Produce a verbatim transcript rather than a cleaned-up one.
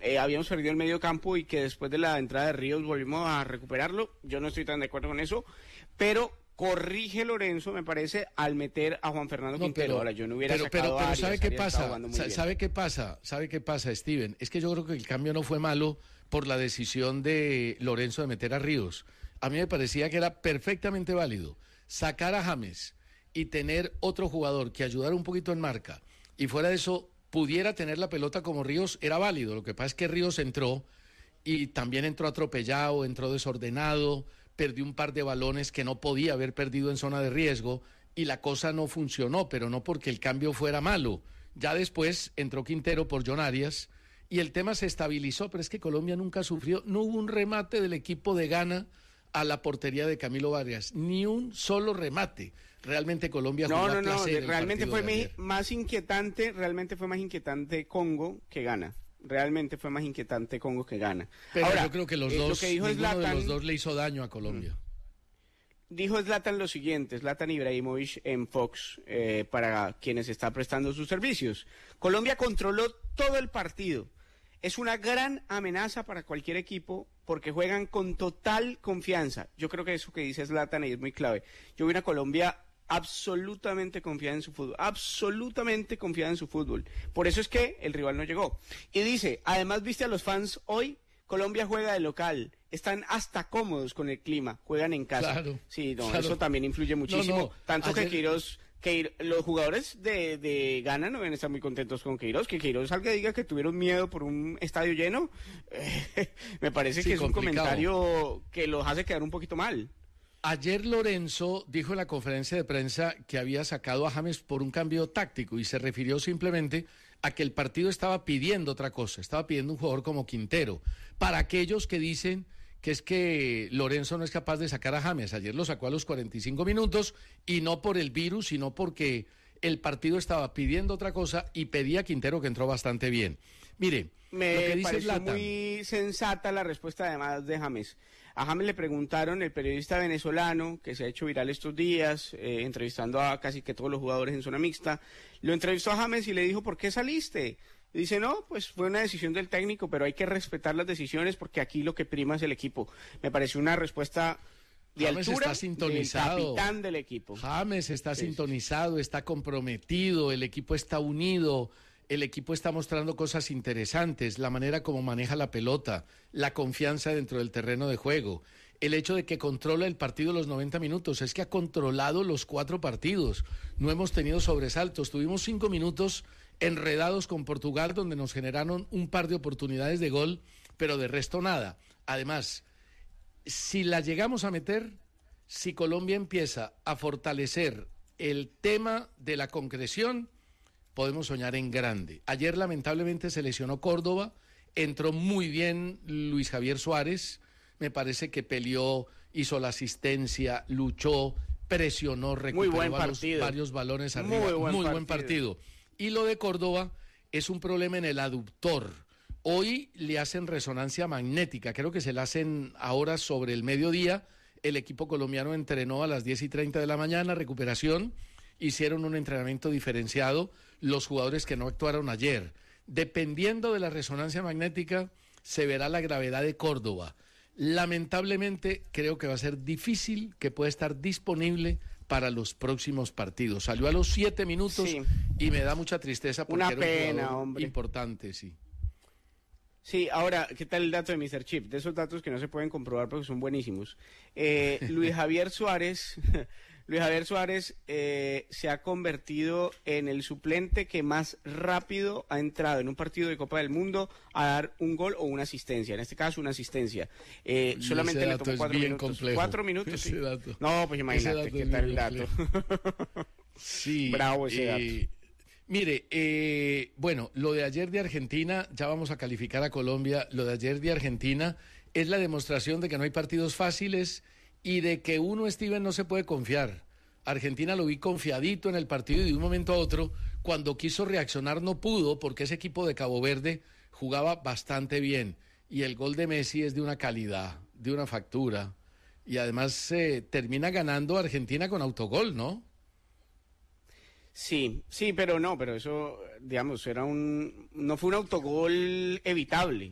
eh, habíamos perdido el medio campo y que después de la entrada de Ríos volvimos a recuperarlo. Yo no estoy tan de acuerdo con eso, pero corrige Lorenzo, me parece, al meter a Juan Fernando no, Quintero. Pero, Ahora, yo no hubiera pero, sacado pero, pero a Arias, ¿sabe qué Arias pasa? Sa ¿Sabe qué pasa? ¿Sabe qué pasa, Steven? Es que yo creo que el cambio no fue malo por la decisión de Lorenzo de meter a Ríos. A mí me parecía que era perfectamente válido sacar a James y tener otro jugador que ayudara un poquito en marca y fuera de eso pudiera tener la pelota como Ríos, era válido. Lo que pasa es que Ríos entró y también entró atropellado, entró desordenado, perdió un par de balones que no podía haber perdido en zona de riesgo y la cosa no funcionó, pero no porque el cambio fuera malo. Ya después entró Quintero por John Arias y el tema se estabilizó, pero es que Colombia nunca sufrió, no hubo un remate del equipo de Ghana a la portería de Camilo Vargas, ni un solo remate. Realmente Colombia no, jugó no, a no, placer realmente fue mi, más inquietante, realmente fue más inquietante Congo que Ghana. Realmente fue más inquietante Congo que Ghana. Pero Ahora, yo creo que los eh, dos, que dijo ninguno Zlatan, de los dos le hizo daño a Colombia. Dijo Zlatan lo siguiente, Zlatan Ibrahimovic en Fox, eh, para quienes está prestando sus servicios. Colombia controló todo el partido. Es una gran amenaza para cualquier equipo porque juegan con total confianza. Yo creo que eso que dice Zlatan es muy clave. Yo vi una Colombia absolutamente confiada en su fútbol, absolutamente confiada en su fútbol. Por eso es que el rival no llegó. Y dice, además viste a los fans hoy, Colombia juega de local, están hasta cómodos con el clima, juegan en casa. Claro, sí, no, claro. Eso también influye muchísimo, no, no, tanto ayer... que Queiroz, que los jugadores de, de Ghana no deben estar muy contentos con Queiroz, que Queiroz salga y diga que tuvieron miedo por un estadio lleno, eh, me parece sí, que es complicado. un comentario que los hace quedar un poquito mal. Ayer Lorenzo dijo en la conferencia de prensa que había sacado a James por un cambio táctico y se refirió simplemente a que el partido estaba pidiendo otra cosa, estaba pidiendo un jugador como Quintero. Para aquellos que dicen que es que Lorenzo no es capaz de sacar a James, ayer lo sacó a los cuarenta y cinco minutos y no por el virus, sino porque el partido estaba pidiendo otra cosa y pedía a Quintero, que entró bastante bien. Mire, me lo que dice pareció Zlatan, muy sensata la respuesta además de James. A James le preguntaron, el periodista venezolano que se ha hecho viral estos días, eh, entrevistando a casi que todos los jugadores en zona mixta, lo entrevistó a James y le dijo, ¿por qué saliste? Y dice, no, pues fue una decisión del técnico, pero hay que respetar las decisiones porque aquí lo que prima es el equipo. Me pareció una respuesta de James altura está sintonizado. del capitán del equipo. James está sí, sintonizado, está comprometido, el equipo está unido, el equipo está mostrando cosas interesantes, la manera como maneja la pelota, la confianza dentro del terreno de juego, el hecho de que controla el partido los noventa minutos, es que ha controlado los cuatro partidos, no hemos tenido sobresaltos, tuvimos cinco minutos enredados con Portugal donde nos generaron un par de oportunidades de gol, pero de resto nada. Además, si la llegamos a meter, si Colombia empieza a fortalecer el tema de la concreción, podemos soñar en grande. Ayer lamentablemente se lesionó Córdoba, entró muy bien Luis Javier Suárez, me parece que peleó, hizo la asistencia, luchó, presionó, recuperó muy buen varios, partido. varios balones arriba. Muy buen, muy partido. buen partido. Y lo de Córdoba es un problema en el aductor. Hoy le hacen resonancia magnética, creo que se la hacen ahora sobre el mediodía. El equipo colombiano entrenó a las diez y treinta de la mañana, recuperación, hicieron un entrenamiento diferenciado los jugadores que no actuaron ayer. Dependiendo de la resonancia magnética, se verá la gravedad de Córdoba. Lamentablemente, creo que va a ser difícil que pueda estar disponible para los próximos partidos. Salió a los siete minutos sí. y me da mucha tristeza porque Una era pena, un jugador hombre. importante, sí. Sí, ahora, ¿qué tal el dato de míster Chip? De esos datos que no se pueden comprobar porque son buenísimos. Eh, Luis Javier Suárez, Luis Javier Suárez eh, se ha convertido en el suplente que más rápido ha entrado en un partido de Copa del Mundo a dar un gol o una asistencia. En este caso, una asistencia. Eh, solamente le tomó cuatro minutos. Complejo. Cuatro minutos. Ese sí. dato. No, pues imagínate qué tal el dato. Sí. Bravo ese eh... dato. Mire, eh, bueno, lo de ayer de Argentina, ya vamos a calificar a Colombia, lo de ayer de Argentina es la demostración de que no hay partidos fáciles y de que uno, Steven, no se puede confiar. Argentina lo vi confiadito en el partido y de un momento a otro, cuando quiso reaccionar no pudo porque ese equipo de Cabo Verde jugaba bastante bien y el gol de Messi es de una calidad, de una factura y además eh, termina ganando Argentina con autogol, ¿no? Sí, sí, pero no, pero eso, digamos, era un, no fue un autogol evitable.